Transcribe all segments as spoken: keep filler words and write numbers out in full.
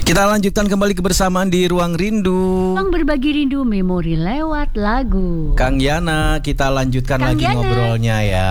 Kita lanjutkan kembali kebersamaan di Ruang Rindu. Ruang berbagi rindu memori lewat lagu. Kang Yana, kita lanjutkan Kang lagi Yana. ngobrolnya ya.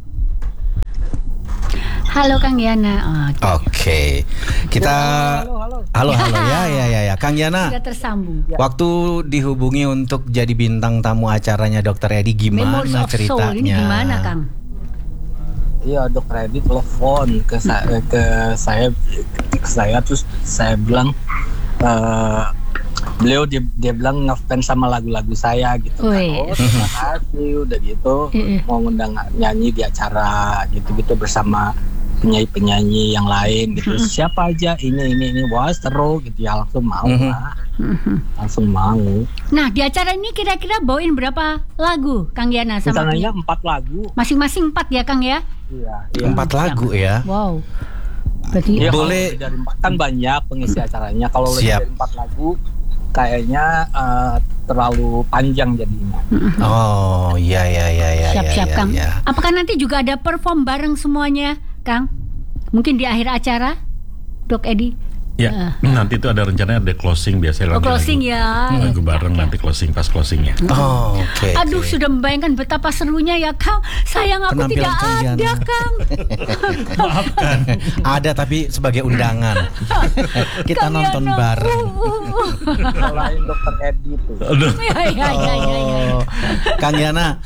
Halo Kang Yana. Oke, okay. Kita halo, halo. halo halo ya ya ya ya. Kang Yana. Sudah tersambung. Waktu dihubungi untuk jadi bintang tamu acaranya Dokter Edi, gimana Memories of ceritanya? Soul ini gimana Kang? Iya, Dokter Edi telepon ke saya, ke saya, ke saya terus saya bilang, uh, beliau dia, dia bilang ngefans sama lagu-lagu saya gitu. Kan. Wih. Oh, terima kasih, udah gitu Iya. mau ngundang nyanyi di acara gitu-gitu bersama penyanyi-penyanyi yang lain gitu. Siapa aja ini ini ini, wah seru gitu ya, langsung mau Mhm. lah, langsung mau. Nah di acara ini kira-kira bawain berapa lagu Kang Yana sama Rencananya Pia? empat lagu. Masing-masing empat ya Kang ya? Iya, iya. Empat lagu ya. Wow. Berarti Iya, kalau Boleh. lebih dari empat kan banyak pengisi acaranya. Kalau lebih Siap. dari empat lagu, kayaknya eh, terlalu panjang jadinya. Oh, iya ya ya ya. siap-siap ya, Kang. ya. Apakah nanti juga ada perform bareng semuanya Kang? Mungkin di akhir acara Dok Edi? Ya, nanti itu ada rencana ada closing biasanya. Oh, closing ya. Lagu bareng Ya, ya. nanti closing pas closingnya. Oh, oke. Aduh, oke. sudah membayangkan betapa serunya ya Kang. Sayang aku Penampilan tidak Kang Yana. ada Kang. Maafkan. Ada tapi sebagai undangan. Kita Kang nonton Yana. bareng. Uh, uh, uh. Selain Dokter Edi tuh. Aduh. Ya, ya, ya, ya, ya. Oh, Kang Yana,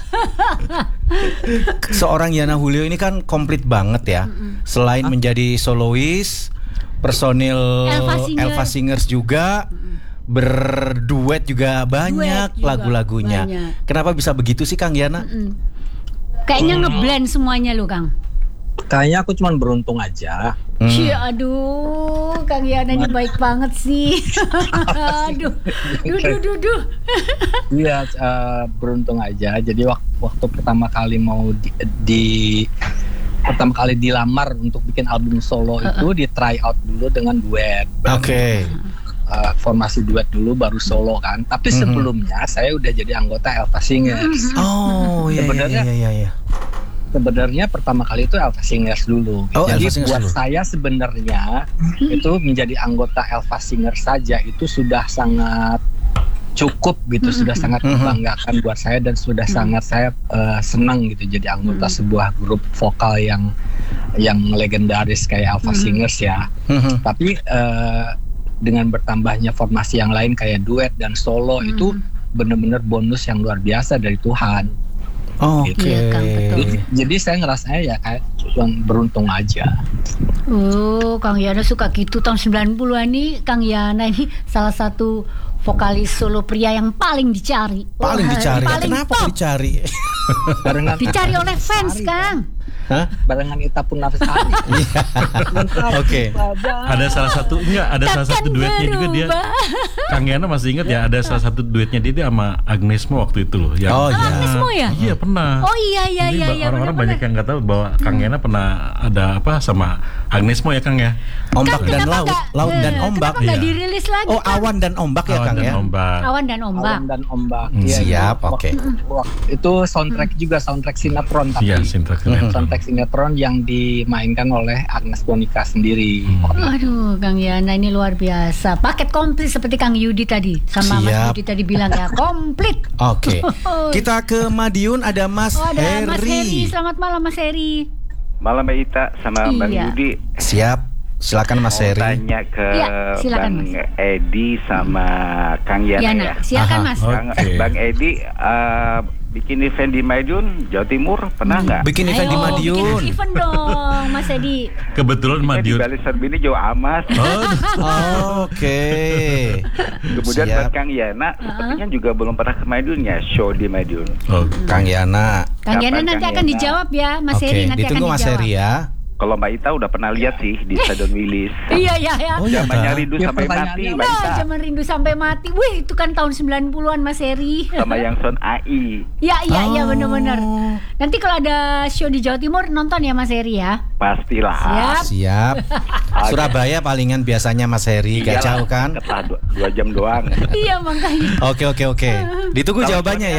seorang Yana Julio ini kan komplit banget ya. Selain menjadi solois, personil Elva Singer. Elva Singers juga, berduet juga banyak juga lagu-lagunya. banyak. Kenapa bisa begitu sih Kang Yana? Mm. Kayaknya ngeblend semuanya lo Kang. Kayaknya aku cuma beruntung aja. Hmm. Cie, aduh, Kang Yana ini baik banget sih. Aduh, duh, duh, duh, duh. Iya, eh, beruntung aja. Jadi waktu, waktu pertama kali mau di, di- pertama kali dilamar untuk bikin album solo itu di try out dulu dengan duet. Oke. Eh, formasi duet dulu baru solo kan. Tapi Mhm. sebelumnya saya udah jadi anggota Elva Singers. Oh, iya iya Sebenarnya- iya iya. iya. Sebenarnya pertama kali itu Elva Singers dulu. Oh, Jadi Elva Singers buat dulu. saya sebenarnya itu menjadi anggota Elva Singers saja itu sudah sangat cukup gitu, sudah sangat Mhm. membanggakan buat saya dan sudah sangat saya eh, senang gitu jadi anggota sebuah grup vokal yang yang legendaris kayak Elva Singers ya. Mhm. Tapi eh, dengan bertambahnya formasi yang lain kayak duet dan solo itu benar-benar bonus yang luar biasa dari Tuhan. Oke. Iya, Kang, betul. Jadi, jadi saya ngerasanya ya kayak cuma beruntung aja. Oh, Kang Yana suka gitu tahun sembilan puluhan nih. Kang Yana ini salah satu vokalis solo pria yang paling dicari. Paling Wah, dicari. Paling Kenapa top. dicari? Barengan Dicari oleh fans, Kang. Hah? barengan Ita pun nafas hari. Oke. Ada salah satu enggak ada salah satu Takkan duetnya juga dia. berubah. Kang Yana masih ingat ya ada salah satu duetnya dia, dia sama Agnes Mo waktu itu loh. Yang, Oh, iya. Agnes Mo ya? Iya pernah. Oh iya iya Jadi iya ba- iya orang-orang benar-benar. banyak yang nggak tahu bahwa Kang Yana pernah ada apa sama Agnes Mo ya Kang ya. Ombak Kang, dan kenapa laut, nggak- laut dan eh, ombak. Kenapa nggak Iya. dirilis lagi? Oh, Kang? awan dan ombak ya Awan Kang dan ya. Ombak. Awan dan ombak. Awan dan ombak. Hmm. Iya, Siap, itu- oke. wak- Itu soundtrack juga soundtrack sinetron tapi Iya, sinetron. soundtrack sinetron yang dimainkan oleh Agnes Monica sendiri. Aduh, Kang Yana ini luar biasa. Paket komplit seperti Kang Yudi tadi. Sama Mas Siap. Yudi tadi bilang ya, komplit. Oke. Kita ke Madiun, ada Mas Oh, ada Mas Heri. Heri. Selamat malam Mas Heri. Malam Mbak Ita sama Bang Iya. Yudi. Siap. Silakan Mas Mau Heri. tanya ke Iya, silakan, Bang Mas. Edi sama Kang Yana, Yana, ya. silakan Aha. Mas. Oh. Bang, Oke. Bang Edi eh, bikin event di Madiun, Jawa Timur pernah nggak? Bikin event di Ayo, Madiun. bikin event dong Mas Edi. Kebetulan Di Madiun. Bali Serbini Jawa Amas. Oh, Oke. Kemudian Siap. buat Kang Yana, sepertinya juga belum pernah ke Madiun ya, show di Madiun. Oh, Kang Yana. Kang Yana Kapan, nanti Kang akan Yana? dijawab ya Mas Oke, Heri nanti akan ditunggu Mas dijawab. Heri ya. Kalau Mbak Ita udah pernah lihat sih di Stadion Wilis. Iya iya ya. Oh, iya, Zamannya Kak. rindu Ya, sampai mati pertanyaannya Mbak Ita. Nah, zaman rindu sampai mati. Wih, itu kan tahun sembilan puluhan Mas Heri. Sama yang Son A I. Ya iya iya Oh. benar-benar. Nanti kalau ada show di Jawa Timur nonton ya Mas Heri ya. Pastilah. Siap. Siap. Surabaya palingan biasanya Mas Heri, gak Iyalah, jauh kan? deket lah, dua, dua jam doang. Iya makanya. Oke oke oke. Ditunggu Kalau jawabannya cuaca- ya.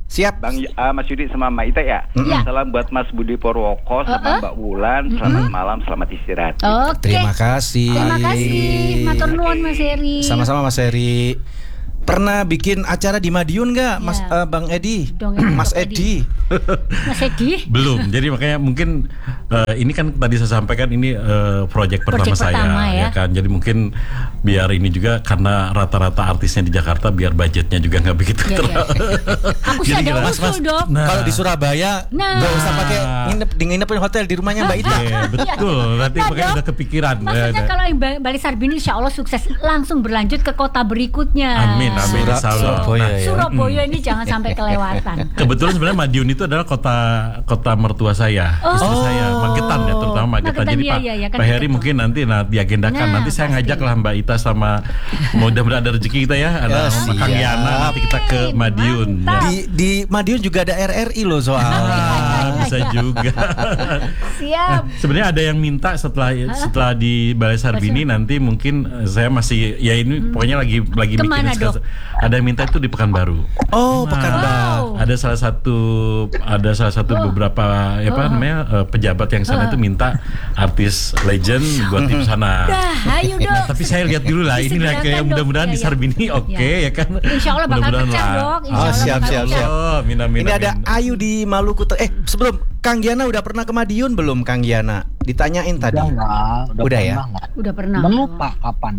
Siap. Bang uh, Mas Yudi sama Mbak Ita ya. Iya. Salam buat Mas Budi Purwoko sama Uh-uh. Mbak Wulan. Selamat malam, selamat istirahat. Oke. Terima kasih. Terima kasih. Matur nuwun Mas Heri. Sama-sama Mas Heri. Pernah bikin acara di Madiun nggak, Mas Ya. eh, Bang Edi? Dong, Edi. Mas Dok Edi. Mas Edi. Belum. Jadi makanya mungkin eh, ini kan tadi saya sampaikan ini eh, proyek pertama Proyek saya pertama, ya. kan. Jadi mungkin biar ini juga karena rata-rata artisnya di Jakarta biar budgetnya juga nggak begitu Iya, iya. terlalu. Aku sih Jadi ada gimana? usul, Dok. Nah. Kalau di Surabaya Nah. nggak usah pakai nginep di nginep di hotel di rumahnya Mbak Ita. Iya, betul. Nanti Nah, makanya Dok, udah kepikiran. Maksudnya Ya, kalau yang Ba- Bali Sarbini insya Allah sukses langsung berlanjut ke kota berikutnya. Amin, amin. Sura- Insya Allah. Surabaya Nah, ya. Surabaya ini jangan sampai kelewatan. kebetulan sebenarnya Madiun itu adalah kota kota mertua saya, istri Oh. saya, Magetan ya, terutama Magetan. Magetan, Jadi iya, Pak, iya, iya, kan Pak Heri begitu. mungkin nanti nah diagendakan. Nah, nanti saya pasti. ngajak lah Mbak Ita sama mudah-mudahan ada rezeki kita ya, ada Ya, sama Kang siap. Yana nanti kita ke Oke, Madiun. mantap. Di di Madiun juga ada R R I loh soalnya. Ah, bisa juga. Siap. Sebenarnya ada yang minta setelah setelah di Balai Sarbini nanti mungkin eh, saya masih ya ini pokoknya lagi lagi Hmm. Kemana, mikirin Dok? sekarang. Ada yang minta itu di Pekanbaru. Oh, Nah, Pekanbaru. Ada salah satu ada salah satu Oh. beberapa ya apa Oh. namanya eh, pejabat yang sana itu minta artis legend buat tim sana. Dah, ayo Nah, Dok. tapi saya lihat dulu lah ini lah Disegerakan, kayak Dok. mudah-mudahan Ya, di ya. Sarbini oke ya kan. Insya Allah bakal Mudah-mudahan pecah, lah. Dok. Insya Oh, Allah siap, bakal siap, pecah. siap. Oh, amin, amin, Ini ada amin. Ayu di Maluku. Ter- eh, sebelum Kang Yana udah pernah ke Madiun belum Kang Yana? Ditanyain tadi. Udah nggak, Udah ya? pernah nggak. Udah pernah. Dan lupa kapan.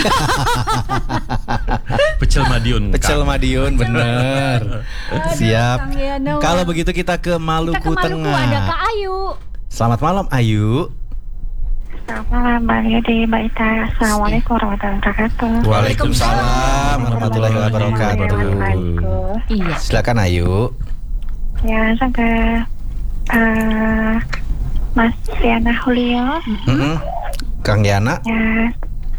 Pecel Madiun. Pecel Kang. Madiun bener. Aduh, Siap. Kang Yana. Kalau begitu kita ke Kita ke Maluku Maluku Tengah. ada Kak Ayu. Selamat malam Ayu. Selamat malam Bang Yudi, Mbak Ita. Assalamualaikum warahmatullahi wabarakatuh. Waalaikumsalam warahmatullahi wabarakatuh. Wabarakatuh. Iya. Silakan Ayu. Ya, langsung ke eh, Mas Yana Julio. Mm-mm. Kang Yana. Ya,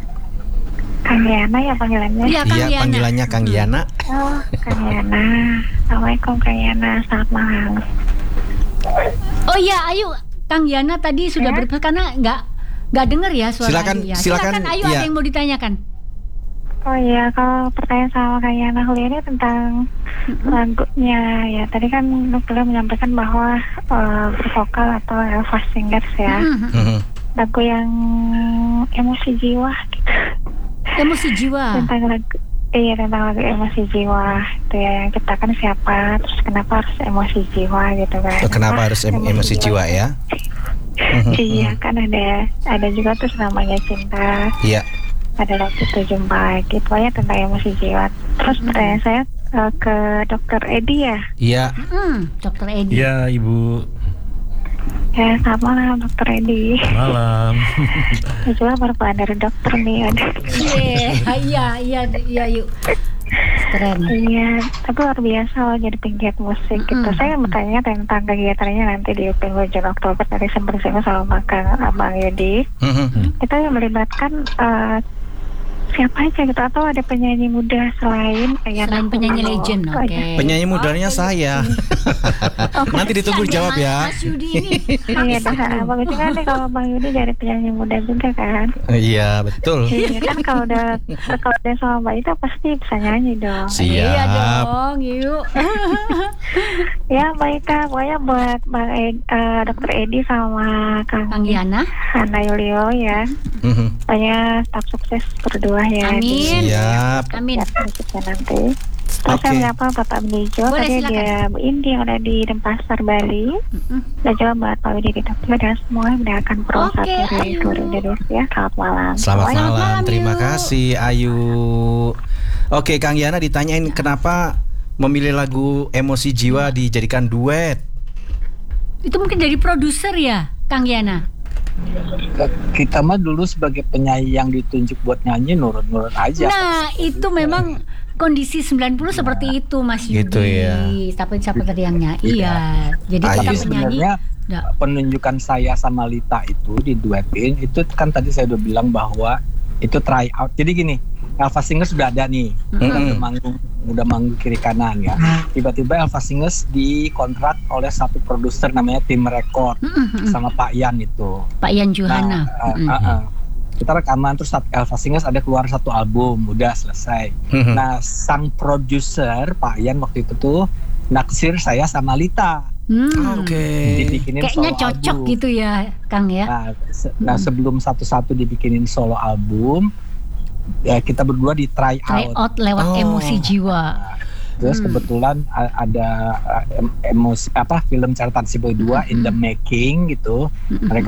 Kang Yana ya panggilannya. Iya, Kang Iya, Yana. panggilannya Kang Yana. Oh, Kang Yana. Assalamualaikum Kang Yana. Selamat malam. Oh iya, Ayu. Kang Yana tadi sudah Ya. berpesan karena nggak nggak dengar ya suara Silakan, Ayu ya. silakan, Ayu, iya. ada yang mau ditanyakan? Oh iya, kalau pertanyaan sama Kang Yana Julio ini tentang lagunya ya. Tadi kan beliau menyampaikan bahwa eh, bervokal atau Elva Singers ya. Mhm. Mhm. Lagu yang emosi jiwa gitu. Emosi jiwa. Tentang lagu iya tentang lagu emosi jiwa itu ya, yang ciptakan siapa, terus kenapa harus emosi jiwa gitu kan. Kenapa harus em- emosi jiwa ya? Iya kan ada ada juga tuh namanya cinta, Iya. ada waktu itu jumpa gitu ya, tentang emosi jiwa. Terus pertanyaan saya eh, ke dokter Edi ya. Iya. Hmm, Dokter Edi. Iya, Ibu. Ya selamat malam dokter Edi. Malam. Ya juga baru pulang dari dokter nih ada. Iya, iya, iya, iya, yuk. Keren. Iya, tapi luar biasa loh jadi penggiat musik gitu. Mm-mm. Saya mau tanya tentang kegiatannya nanti di penghujung Oktober, tadi sempat singgung sama Kang Abang Yudi. Mhm. Itu yang melibatkan eh, siapa aja gitu, atau ada penyanyi muda selain kayak Selain penyanyi legend, oke. Penyanyi mudanya saya. Nanti ditunggu Kasihan jawab Mas- ya. Mas Yudi ini. Iya, dah. Bagus juga nih kalau Bang Yudi dari penyanyi muda juga kan. Iya, betul. Iya kan kalau udah kalau udah sama Mbak Ita pasti bisa nyanyi dong. Iya Siap. dong, yuk. Ya Mbak Ita, pokoknya buat Bang Ed, eh, dokter Edi sama Kang, Kang Yana. Hana Yulio ya. Mhm. Pokoknya tetap sukses berdua ya. Amin. Siap. Amin. Ya, musiknya nanti. Terus Oke. saya menyapa Bapak Benijo, Boleh, tadi silakan. dia Bu Indi yang ada di Denpasar, Bali. Mm-mm. Dan juga buat Pak Widi di Tokyo dan semua yang mendengarkan Pro Oke, satu dari Ayu. seluruh Indonesia. Selamat malam. Selamat Semuanya. malam. malam, Terima Yu. kasih Ayu. Oke, Kang Yana ditanyain kenapa memilih lagu Emosi Jiwa dijadikan duet. Itu mungkin dari produser ya, Kang Yana. Kita mah dulu sebagai penyanyi yang ditunjuk buat nyanyi nurut-nurut aja. Nah, itu memang kondisi sembilan puluh seperti itu, Mas Yudi. Gitu ya. Tapi siapa tadi yang nyanyi? Iya. Jadi Ayu. kita Tapi penyanyi. sebenarnya Nggak. penunjukan saya sama Lita itu di duetin itu kan tadi saya udah bilang bahwa itu try out. Jadi gini, Elva Singers sudah ada nih, kita Mm-mm. udah manggung, udah manggung kiri kanan ya. Tiba-tiba Elva Singers dikontrak oleh satu produser namanya Tim Record Mm-mm. sama Pak Yan itu. Pak Yan Johana. Nah, uh, Mm-mm. uh, uh. kita rekaman terus saat Elva Singers ada keluar satu album, udah selesai. Mhm. Nah, sang produser Pak Yan waktu itu tuh naksir saya sama Lita. Hmm. Oke. Dibikinin Kayaknya solo cocok album. gitu ya, Kang ya. Nah, se- nah, sebelum satu-satu dibikinin solo album, ya kita berdua di try Try out. out lewat Oh. emosi jiwa. Terus kebetulan a- ada uh, em- emosi apa film Catatan Si Boy dua in the making gitu. Mereka